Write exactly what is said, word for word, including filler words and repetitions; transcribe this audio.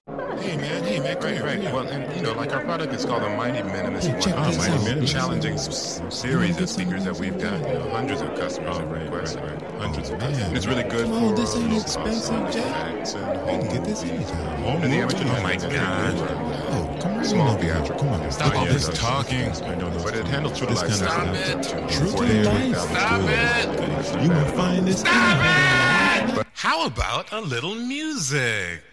Hey man, hey man, right, right. Well, and you know, like our product is called a Mighty Minimalist. Hey, check one. this Mighty out. Minimalist. Challenging s- series of speakers that we've got. You know, hundreds of customers have requested. Hundreds of customers. And it's really good Come on, for this ain't low expensive, cost Jack. artifacts and I home can get this movies. anytime. And the amateur Oh my God. Oh, come on. Small over here. theatrical. Come on. Stop all this talking. I know those. But it handles true to life. This kind of sound. stuff. Two, True four, to eight, life. eight thousand. Stop it! You will find this. How about a little music?